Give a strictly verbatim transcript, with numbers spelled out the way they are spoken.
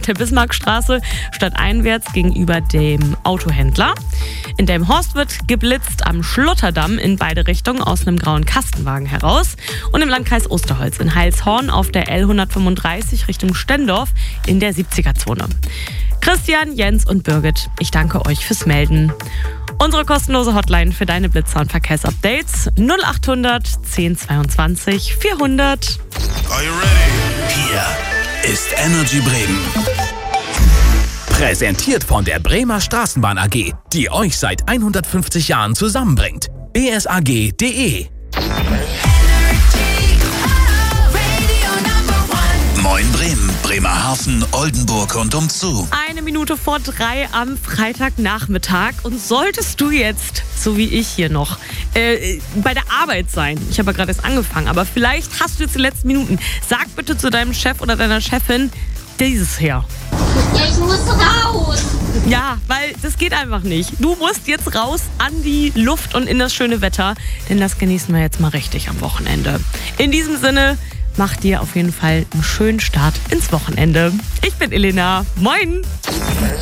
der Bismarckstraße stadteinwärts gegenüber dem Autohändler. In Delmenhorst wird geblitzt am Schlotterdamm in beide Richtungen aus einem grauen Kastenwagen heraus. Und im Landkreis Osterholz in Heilshorn auf der L hundertfünfunddreißig Richtung Stendorf in der siebziger-Zone. Christian, Jens und Birgit, ich danke euch fürs Melden. Unsere kostenlose Hotline für deine Blitzer- und Verkehrsupdates null achthundert zehn zweiundzwanzig vierhundert. Are you ready? Hier ist Energy Bremen. Präsentiert von der Bremer Straßenbahn A G, die euch seit hundertfünfzig Jahren zusammenbringt. b s a g punkt d e Moin Bremen, Bremerhaven, Oldenburg und umzu. Eine Minute vor drei am Freitagnachmittag. Und solltest du jetzt, so wie ich hier noch, äh, bei der Arbeit sein, ich habe ja gerade erst angefangen, aber vielleicht hast du jetzt die letzten Minuten, sag bitte zu deinem Chef oder deiner Chefin dieses her. Ja, ich muss raus. Ja, weil das geht einfach nicht. Du musst jetzt raus an die Luft und in das schöne Wetter, denn das genießen wir jetzt mal richtig am Wochenende. In diesem Sinne, mach dir auf jeden Fall einen schönen Start ins Wochenende. Ich bin Elena. Moin!